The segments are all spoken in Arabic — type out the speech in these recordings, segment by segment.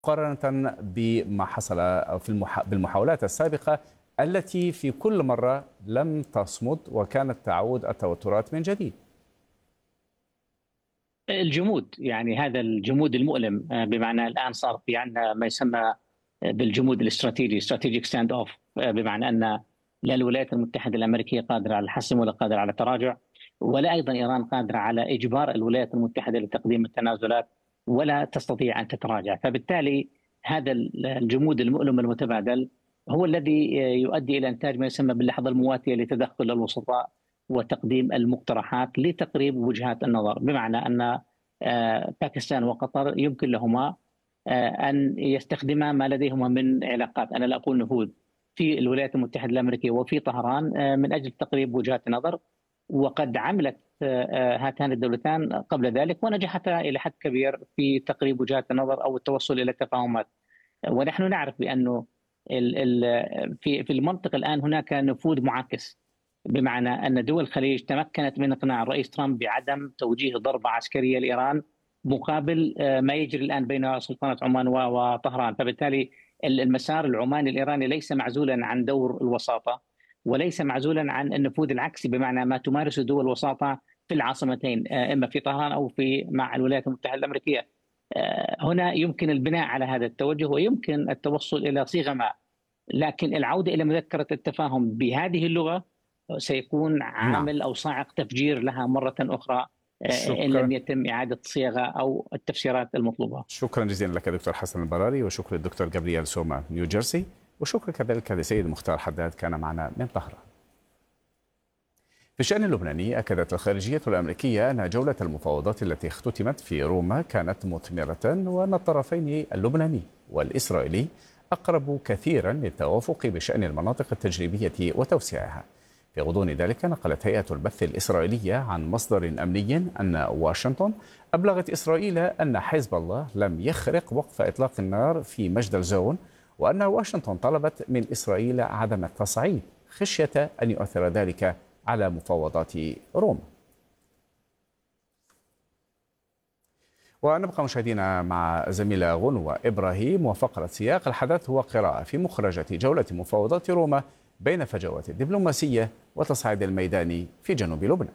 مقارنة بما حصل بالمحاولات السابقة التي في كل مرة لم تصمد وكانت تعود التوترات من جديد. الجمود، يعني هذا الجمود المؤلم، بمعنى الآن صار في عندنا ما يسمى بالجمود الاستراتيجي strategic stand off، بمعنى أن لا الولايات المتحدة الأمريكية قادرة على الحسم ولا قادرة على التراجع، ولا أيضا إيران قادرة على إجبار الولايات المتحدة لتقديم التنازلات ولا تستطيع أن تتراجع. فبالتالي هذا الجمود المؤلم المتبادل هو الذي يؤدي إلى إنتاج ما يسمى باللحظة المواتية لتدخل الوسطاء وتقديم المقترحات لتقريب وجهات النظر، بمعنى أن باكستان وقطر يمكن لهما أن يستخدما ما لديهما من علاقات، أنا لا أقول نفوذ، في الولايات المتحدة الأمريكية وفي طهران من أجل تقريب وجهات النظر. وقد عملت هاتان الدولتان قبل ذلك ونجحتا إلى حد كبير في تقريب وجهات النظر أو التوصل إلى تفاهمات. ونحن نعرف بأنه في المنطقة الآن هناك نفوذ معاكس، بمعنى أن دول الخليج تمكنت من إقناع الرئيس ترامب بعدم توجيه ضربة عسكرية لإيران مقابل ما يجري الآن بين سلطنة عمان وطهران. فبالتالي المسار العماني الإيراني ليس معزولا عن دور الوساطة وليس معزولا عن النفوذ العكسي، بمعنى ما تمارسه دول الوساطة في العاصمتين، إما في طهران أو مع الولايات المتحدة الأمريكية. هنا يمكن البناء على هذا التوجه ويمكن التوصل إلى صيغة ما، لكن العودة إلى مذكرة التفاهم بهذه اللغة سيكون عامل أو صاعق تفجير لها مرة أخرى إن لم يتم إعادة صياغة أو التفسيرات المطلوبة. شكرا جزيلا لك دكتور حسن البراري، وشكرا للدكتور جابرييل سوما نيوجيرسي، وشكرا كذلك لسيد مختار حداد كان معنا من طهران. في الشأن اللبناني، أكدت الخارجية الأمريكية أن جولة المفاوضات التي اختتمت في روما كانت مثمرة، وأن الطرفين اللبناني والإسرائيلي أقربوا كثيرا للتوافق بشأن المناطق التجريبية وتوسيعها. في غضون ذلك، نقلت هيئة البث الإسرائيلية عن مصدر أمني أن واشنطن أبلغت إسرائيل أن حزب الله لم يخرق وقف إطلاق النار في مجدل زون، وأن واشنطن طلبت من إسرائيل عدم التصعيد خشية أن يؤثر ذلك على مفاوضات روما. ونبقى مشاهدينا مع زميلة غنوة إبراهيم وفقرة سياق الحدث وقراءة في مخرجة جولة مفاوضات روما بين فجوات الدبلوماسية وتصعيد الميداني في جنوب لبنان.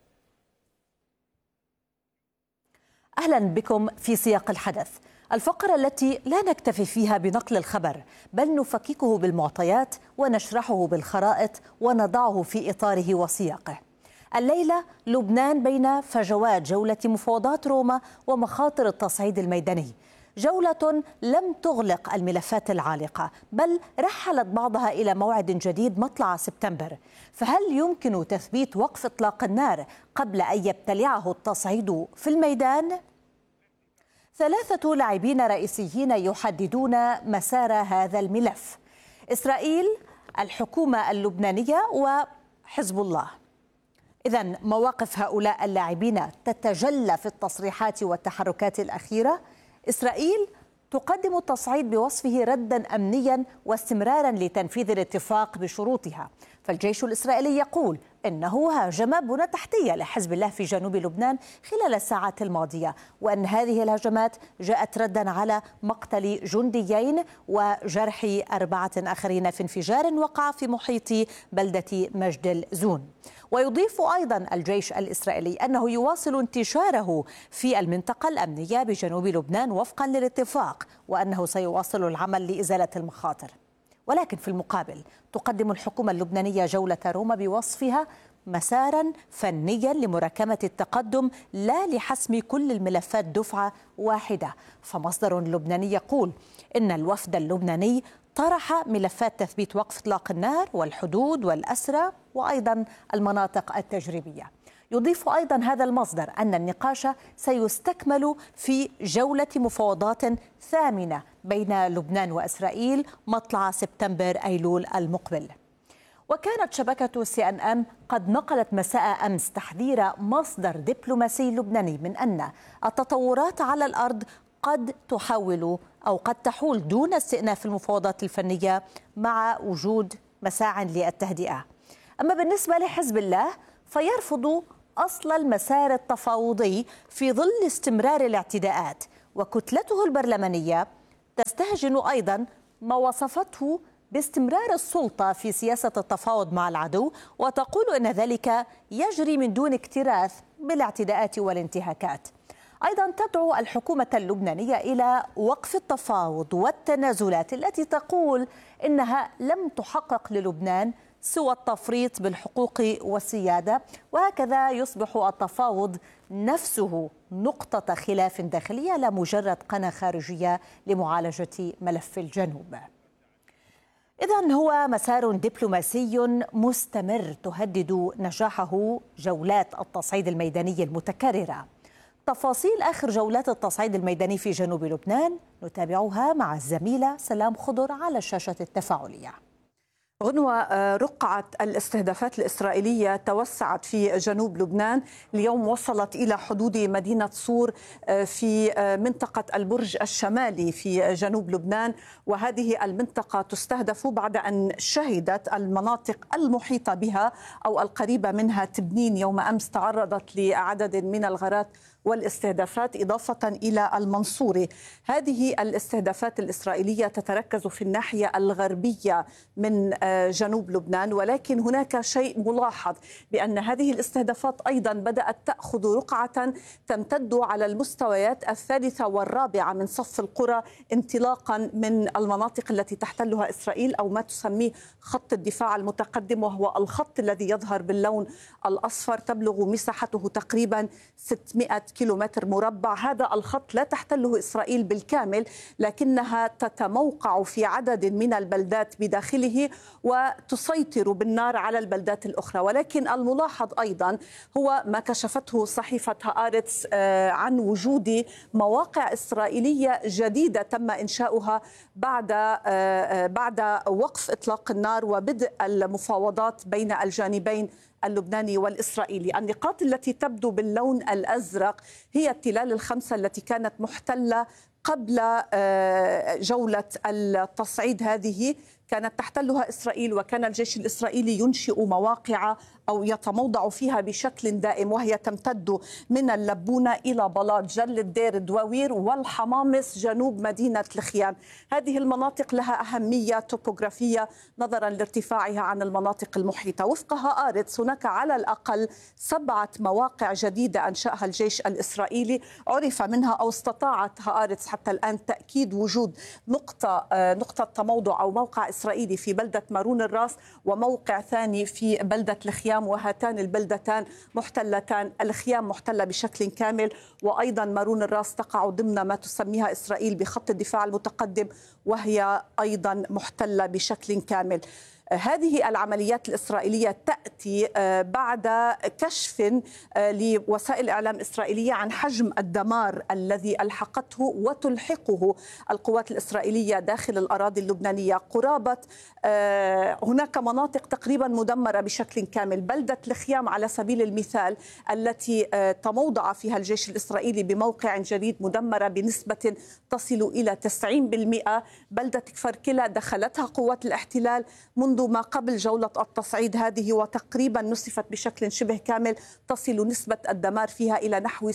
أهلا بكم في سياق الحدث، الفقرة التي لا نكتفي فيها بنقل الخبر، بل نفككه بالمعطيات ونشرحه بالخرائط ونضعه في إطاره وسياقه. الليلة لبنان بين فجوات جولة مفاوضات روما ومخاطر التصعيد الميداني، جولة لم تغلق الملفات العالقة، بل رحلت بعضها إلى موعد جديد مطلع سبتمبر. فهل يمكن تثبيت وقف إطلاق النار قبل أن يبتلعه التصعيد في الميدان؟ 3 لاعبين رئيسيين يحددون مسار هذا الملف: إسرائيل، الحكومة اللبنانية، وحزب الله. إذن مواقف هؤلاء اللاعبين تتجلى في التصريحات والتحركات الأخيرة. إسرائيل تقدم التصعيد بوصفه ردا أمنيا واستمرارا لتنفيذ الاتفاق بشروطها، فالجيش الإسرائيلي يقول إنه هاجم بنى تحتية لحزب الله في جنوب لبنان خلال الساعات الماضية، وأن هذه الهجمات جاءت ردا على مقتل جنديين وجرح 4 آخرين في انفجار وقع في محيط بلدة مجدل زون. ويضيف أيضا الجيش الإسرائيلي أنه يواصل انتشاره في المنطقة الأمنية بجنوب لبنان وفقا للاتفاق، وأنه سيواصل العمل لإزالة المخاطر. ولكن في المقابل تقدم الحكومة اللبنانية جولة روما بوصفها مسارا فنيا لمراكمة التقدم لا لحسم كل الملفات دفعة واحدة. فمصدر لبناني يقول إن الوفد اللبناني طرح ملفات تثبيت وقف إطلاق النار والحدود والأسرى وأيضا المناطق التجريبية. يضيف أيضا هذا المصدر أن النقاش سيستكمل في جولة مفاوضات ثامنة بين لبنان وإسرائيل مطلع سبتمبر أيلول المقبل. وكانت شبكة CNN قد نقلت مساء أمس تحذير مصدر دبلوماسي لبناني من أن التطورات على الأرض قد تحول أو قد تحول دون استئناف المفاوضات الفنية مع وجود مساع للتهدئة. أما بالنسبة لحزب الله فيرفض أصل المسار التفاوضي في ظل استمرار الاعتداءات، وكتلته البرلمانية تستهجن أيضا ما وصفته باستمرار السلطة في سياسة التفاوض مع العدو، وتقول أن ذلك يجري من دون اكتراث بالاعتداءات والانتهاكات. أيضا تدعو الحكومة اللبنانية إلى وقف التفاوض والتنازلات التي تقول إنها لم تحقق للبنان سوى التفريط بالحقوق والسيادة، وهكذا يصبح التفاوض نفسه نقطة خلاف داخلية لا مجرد قناة خارجية لمعالجة ملف الجنوب. إذن هو مسار دبلوماسي مستمر تهدد نجاحه جولات التصعيد الميداني المتكررة. تفاصيل آخر جولات التصعيد الميداني في جنوب لبنان نتابعها مع الزميلة سلام خضر على الشاشة التفاعلية. غنوة، رقعة الاستهدافات الإسرائيلية توسعت في جنوب لبنان. اليوم وصلت إلى حدود مدينة صور في منطقة البرج الشمالي في جنوب لبنان، وهذه المنطقة تستهدف بعد أن شهدت المناطق المحيطة بها أو القريبة منها تبنين يوم أمس تعرضت لعدد من الغارات والاستهدافات إضافة إلى المنصوري. هذه الاستهدافات الإسرائيلية تتركز في الناحية الغربية من جنوب لبنان، ولكن هناك شيء ملاحظ بأن هذه الاستهدافات أيضا بدأت تأخذ رقعة تمتد على المستويات الثالثة والرابعة من صف القرى، انطلاقا من المناطق التي تحتلها إسرائيل أو ما تسميه خط الدفاع المتقدم، وهو الخط الذي يظهر باللون الأصفر. تبلغ مساحته تقريبا 600 كيلومتر مربع. هذا الخط لا تحتله إسرائيل بالكامل، لكنها تتموقع في عدد من البلدات بداخله وتسيطر بالنار على البلدات الأخرى. ولكن الملاحظ أيضا هو ما كشفته صحيفة هآرتس عن وجود مواقع إسرائيلية جديدة تم إنشاؤها بعد وقف إطلاق النار وبدء المفاوضات بين الجانبين اللبناني والإسرائيلي. النقاط التي تبدو باللون الأزرق هي التلال الخمسة التي كانت محتلة قبل جولة التصعيد. هذه كانت تحتلها إسرائيل، وكان الجيش الإسرائيلي ينشئ مواقع أو يتموضع فيها بشكل دائم، وهي تمتد من اللبونة إلى بلاط جل الدير دواوير والحمامس جنوب مدينة الخيام. هذه المناطق لها أهمية توبوغرافية نظرا لارتفاعها عن المناطق المحيطة. وفق هآرتس هناك على الأقل 7 مواقع جديدة أنشأها الجيش الإسرائيلي، عرف منها أو استطاعت هآرتس حتى الآن تأكيد وجود نقطة تموضع أو موقع إسرائيلي في بلدة مارون الراس، وموقع ثاني في بلدة الخيام، وهاتان البلدتان محتلتان. الخيام محتلة بشكل كامل، وأيضا مارون الراس تقع ضمن ما تسميها إسرائيل بخط الدفاع المتقدم، وهي أيضا محتلة بشكل كامل. هذه العمليات الإسرائيلية تأتي بعد كشف لوسائل إعلام إسرائيلية عن حجم الدمار الذي ألحقته وتلحقه القوات الإسرائيلية داخل الأراضي اللبنانية. قرابة هناك مناطق تقريبا مدمرة بشكل كامل. بلدة الخيام على سبيل المثال التي تموضع فيها الجيش الإسرائيلي بموقع جديد مدمرة بنسبة تصل إلى 90%. بلدة كفر كلا دخلتها قوات الاحتلال منذ ما قبل جولة التصعيد هذه، وتقريبا نسفت بشكل شبه كامل، تصل نسبة الدمار فيها إلى نحو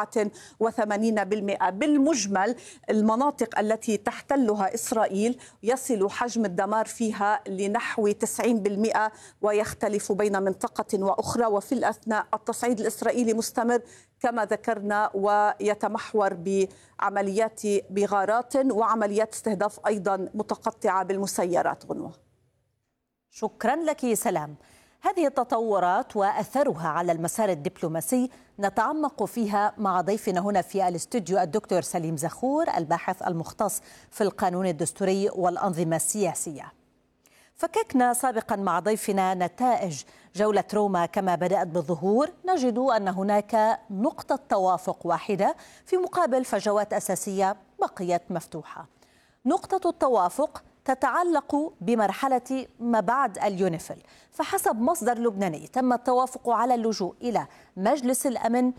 87%. بالمجمل المناطق التي تحتلها إسرائيل يصل حجم الدمار فيها لنحو 90%، ويختلف بين منطقة وأخرى. وفي الأثناء التصعيد الإسرائيلي مستمر كما ذكرنا، ويتمحور بغارات وعمليات استهداف أيضا متقطعة بالمسيرات. غنوة، شكرا لك سلام. هذه التطورات وأثرها على المسار الدبلوماسي نتعمق فيها مع ضيفنا هنا في الاستوديو الدكتور سليم زخور، الباحث المختص في القانون الدستوري والأنظمة السياسية. فككنا سابقا مع ضيفنا نتائج جولة روما كما بدأت بالظهور، نجد أن هناك نقطة توافق واحدة في مقابل فجوات أساسية بقيت مفتوحة. نقطة التوافق تتعلق بمرحلة ما بعد اليونيفيل، فحسب مصدر لبناني تم التوافق على اللجوء إلى مجلس الأمن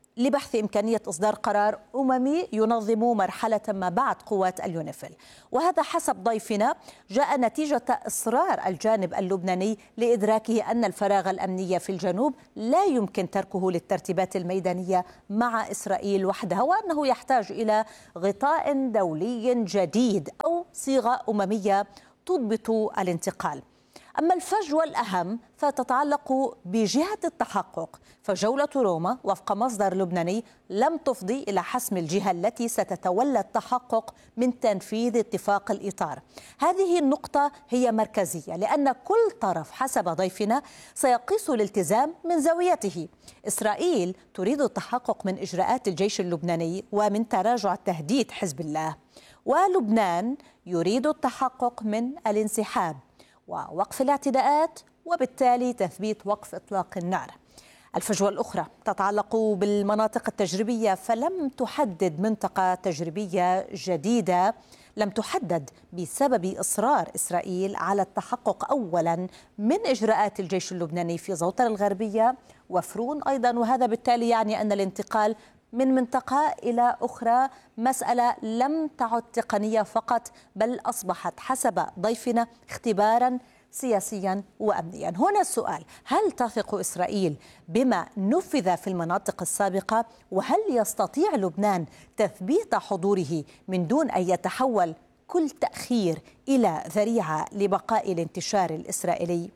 لبحث إمكانية إصدار قرار أممي ينظم مرحلة ما بعد قوات اليونيفيل. وهذا حسب ضيفنا جاء نتيجة إصرار الجانب اللبناني لإدراكه أن الفراغ الأمني في الجنوب لا يمكن تركه للترتيبات الميدانية مع إسرائيل وحدها، وأنه يحتاج إلى غطاء دولي جديد أو صيغة أممية تضبط الانتقال. أما الفجوة الأهم فتتعلق بجهة التحقق، فجولة روما وفق مصدر لبناني لم تفضي إلى حسم الجهة التي ستتولى التحقق من تنفيذ اتفاق الإطار. هذه النقطة هي مركزية لأن كل طرف حسب ضيفنا سيقيس الالتزام من زاويته. إسرائيل تريد التحقق من إجراءات الجيش اللبناني ومن تراجع تهديد حزب الله، ولبنان يريد التحقق من الانسحاب ووقف الاعتداءات وبالتالي تثبيت وقف إطلاق النار. الفجوة الأخرى تتعلق بالمناطق التجريبية، فلم تحدد منطقة تجريبية جديدة، لم تحدد بسبب إصرار إسرائيل على التحقق أولا من إجراءات الجيش اللبناني في زوطر الغربية وفرون أيضا، وهذا بالتالي يعني أن الانتقال من منطقة إلى أخرى مسألة لم تعد تقنية فقط، بل أصبحت حسب ضيفنا اختبارا سياسيا وأمنيا. هنا السؤال: هل تثق إسرائيل بما نفذ في المناطق السابقة؟ وهل يستطيع لبنان تثبيت حضوره من دون أن يتحول كل تأخير إلى ذريعة لبقاء الانتشار الإسرائيلي؟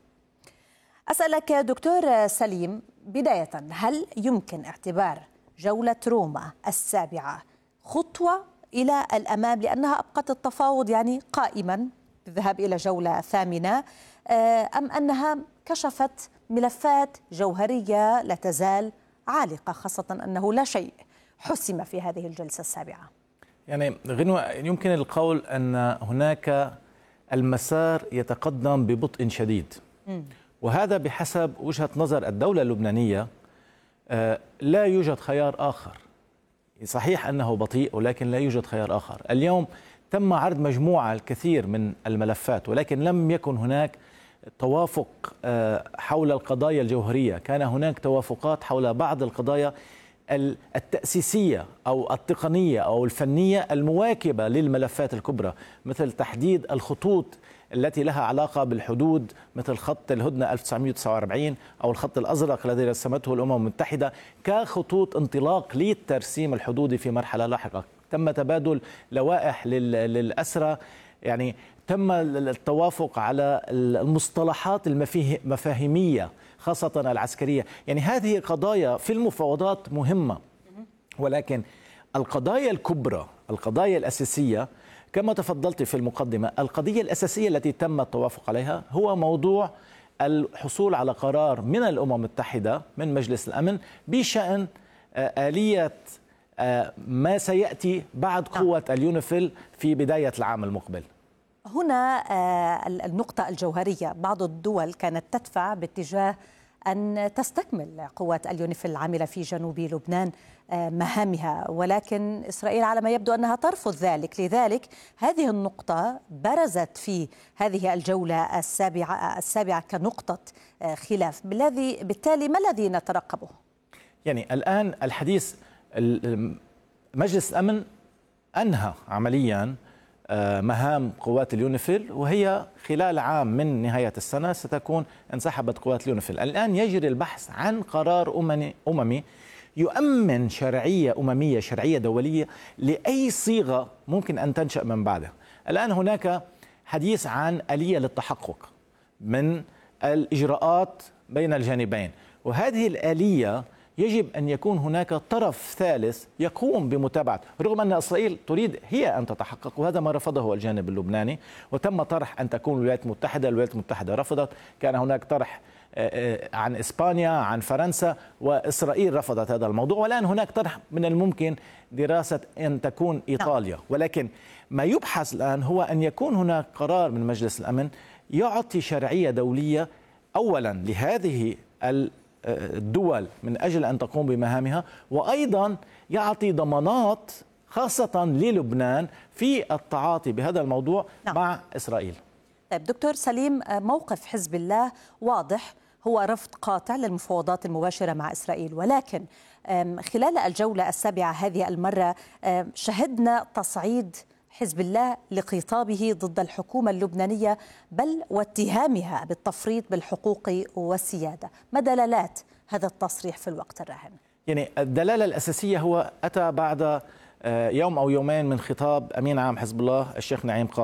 أسألك دكتور سليم بداية، هل يمكن اعتبار جولة روما السابعة خطوة إلى الأمام لأنها أبقت التفاوض يعني قائما بالذهاب إلى جولة ثامنة، أم أنها كشفت ملفات جوهرية لا تزال عالقة، خاصة أنه لا شيء حسم في هذه الجلسة السابعة؟ يعني غنوة، يمكن القول أن هناك المسار يتقدم ببطء شديد، وهذا بحسب وجهة نظر الدولة اللبنانية. لا يوجد خيار آخر. صحيح أنه بطيء ولكن لا يوجد خيار آخر. اليوم تم عرض مجموعة الكثير من الملفات، ولكن لم يكن هناك توافق حول القضايا الجوهرية. كان هناك توافقات حول بعض القضايا التأسيسية أو التقنية أو الفنية المواكبة للملفات الكبرى، مثل تحديد الخطوط التي لها علاقة بالحدود، مثل خط الهدنة 1949 أو الخط الأزرق الذي رسمته الأمم المتحدة كخطوط انطلاق للترسيم الحدودي في مرحلة لاحقة. تم تبادل لوائح للأسرى، يعني تم التوافق على المصطلحات المفاهيمية خاصة العسكرية. يعني هذه قضايا في المفاوضات مهمة، ولكن القضايا الكبرى، القضايا الأساسية كما تفضلت في المقدمة، القضية الأساسية التي تم التوافق عليها هو موضوع الحصول على قرار من الأمم المتحدة من مجلس الأمن بشأن آلية ما سيأتي بعد قوة اليونيفيل في بداية العام المقبل. هنا النقطة الجوهرية، بعض الدول كانت تدفع باتجاه أن تستكمل قوات اليونيفيل العاملة في جنوب لبنان مهامها، ولكن إسرائيل على ما يبدو أنها ترفض ذلك. لذلك هذه النقطة برزت في هذه الجولة السابعة كنقطة خلاف. بالتالي ما الذي نترقبه؟ يعني الآن الحديث، مجلس الأمن أنهى عمليا مهام قوات اليونيفيل، وهي خلال عام من نهاية السنة ستكون انسحبت قوات اليونيفيل. الآن يجري البحث عن قرار أممي يؤمن شرعية أممية، شرعية دولية لأي صيغة ممكن أن تنشأ من بعدها. الآن هناك حديث عن آلية للتحقق من الإجراءات بين الجانبين، وهذه الآلية يجب أن يكون هناك طرف ثالث يقوم بمتابعة، رغم أن إسرائيل تريد هي أن تتحقق، وهذا ما رفضه الجانب اللبناني. وتم طرح أن تكون الولايات المتحدة، الولايات المتحدة رفضت. كان هناك طرح عن إسبانيا، عن فرنسا، وإسرائيل رفضت هذا الموضوع. والآن هناك طرح من الممكن دراسة أن تكون إيطاليا. ولكن ما يبحث الآن هو أن يكون هناك قرار من مجلس الأمن يعطي شرعية دولية أولا لهذه الدول من أجل أن تقوم بمهامها، وأيضا يعطي ضمانات خاصة للبنان في التعاطي بهذا الموضوع مع إسرائيل. طيب دكتور سليم، موقف حزب الله واضح، هو رفض قاطع للمفاوضات المباشرة مع إسرائيل، ولكن خلال الجولة السابعة هذه المرة شهدنا تصعيد حزب الله لخطابه ضد الحكومة اللبنانية، بل واتهامها بالتفريط بالحقوق والسيادة. ما دلالات هذا التصريح في الوقت الراهن؟ يعني الدلالة الأساسية هو أتى بعد يوم أو يومين من خطاب أمين عام حزب الله الشيخ نعيم قاسم.